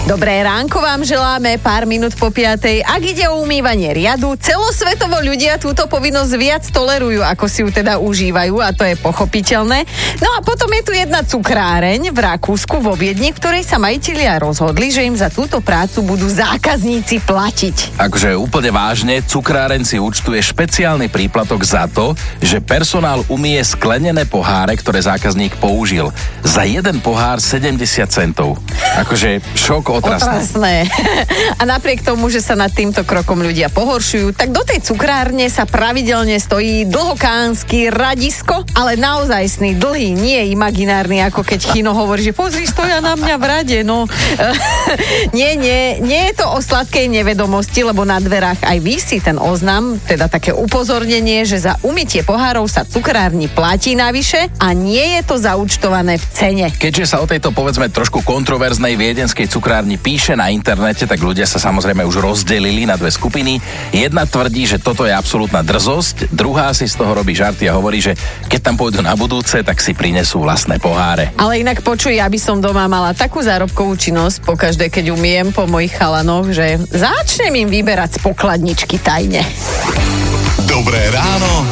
Dobré ránko vám želáme, pár minút po 5:00. Ak ide o umývanie riadu, celosvetovo ľudia túto povinnosť viac tolerujú, ako si ju teda užívajú, a to je pochopiteľné. No a potom je tu jedna cukráreň v Rakúsku vo Viedni, v ktorej sa majitelia rozhodli, že im za túto prácu budú zákazníci platiť. Akože úplne vážne, cukráreň si účtuje špeciálny príplatok za to, že personál umie sklenené poháre, ktoré zákazník použil. Za jeden pohár 70 centov. Akože šok, otrasné. A napriek tomu, že sa nad týmto krokom ľudia pohoršujú, tak do tej cukrárne sa pravidelne stojí dlhokánsky radisko, ale naozajstný, dlhý, nie imaginárny, ako keď Chino hovorí, že pozri, stoja na mňa v rade, no. Nie je to o sladkej nevedomosti, lebo na dverách aj visí ten oznam, teda také upozornenie, že za umytie pohárov sa cukrárni platí navyše a nie je to zaúčtované v cene. Keďže sa o tejto, povedzme, trošku kontroverznej viedenskej cukrárni píše na internete, tak ľudia sa samozrejme už rozdelili na dve skupiny. Jedna tvrdí, že toto je absolútna drzosť, druhá si z toho robí žarty a hovorí, že keď tam pôjdu na budúce, tak si prinesú vlastné poháre. Ale inak počuj, ja by som doma mala takú zárobkovú činnosť pokaždé, keď umiem po mojich chalanoch, že začnem im vyberať z pokladničky tajne. Dobré ráno